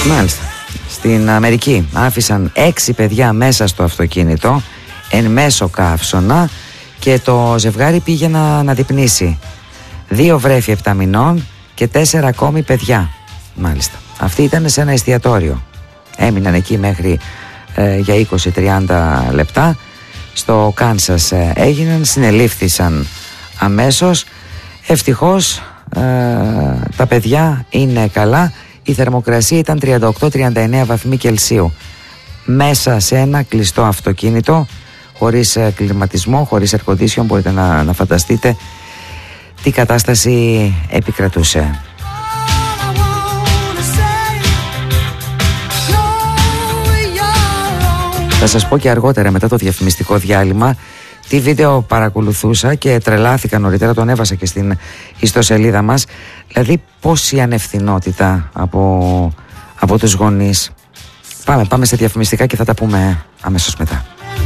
Μάλιστα. Στην Αμερική άφησαν 6 παιδιά μέσα στο αυτοκίνητο εν μέσω καύσωνα και το ζευγάρι πήγε να δειπνήσει. 2 βρέφη 7 μηνών και 4 ακόμη παιδιά. Μάλιστα. Αυτοί ήταν σε ένα εστιατόριο. Έμειναν εκεί μέχρι για 20-30 λεπτά. Στο Κάνσας έγιναν, συνελήφθησαν αμέσως. Ευτυχώς τα παιδιά είναι καλά. Η θερμοκρασία ήταν 38-39 βαθμοί Κελσίου. Μέσα σε ένα κλειστό αυτοκίνητο, χωρίς κλιματισμό, χωρίς air condition. Μπορείτε να φανταστείτε τι κατάσταση επικρατούσε. Θα σας πω και αργότερα, μετά το διαφημιστικό διάλειμμα, τι βίντεο παρακολουθούσα και τρελάθηκα νωρίτερα, το ανέβασα και στην ιστοσελίδα μας. Δηλαδή πόση ανευθυνότητα από τους γονείς. Πάμε σε διαφημιστικά και θα τα πούμε αμέσως μετά.